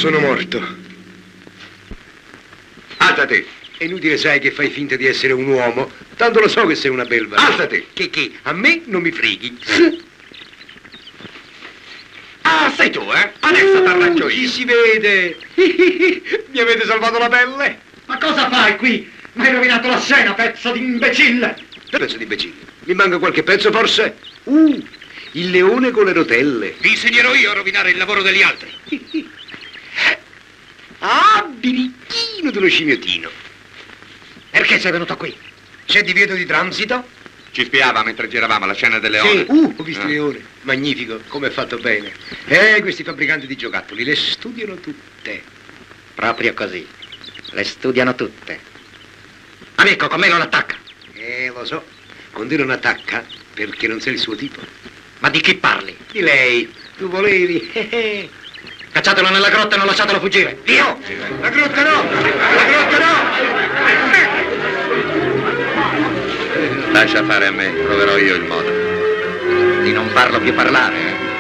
Sono morto. Alzati. È inutile, sai, che fai finta di essere un uomo. Tanto lo so che sei una belva. Alzati. Che? A me non mi freghi. Ah, sei tu, eh? Adesso t'arrangio Chi io. si vede? Mi avete salvato la pelle? Ma cosa fai qui? Mi hai rovinato la scena, pezzo di imbecille! Pezzo di imbecille. Mi manca qualche pezzo, forse? Il leone con le rotelle. Vi insegnerò io a rovinare il lavoro degli altri. Ah, birichino dello scimmiottino. Perché sei venuto qui? C'è divieto di transito? Ci spiava mentre giravamo la scena del leone. Sì, ho visto il leone. Magnifico, come è fatto bene. Questi fabbricanti di giocattoli le studiano tutte. Proprio così. Le studiano tutte. Amico, con me non attacca. Lo so. Con te non attacca perché non sei il suo tipo. Ma di chi parli? Di lei. Tu volevi. Cacciatelo nella grotta e non lasciatelo fuggire. Via! La grotta no! La grotta no! Lascia fare a me, troverò io il modo. Di non farlo più parlare, eh?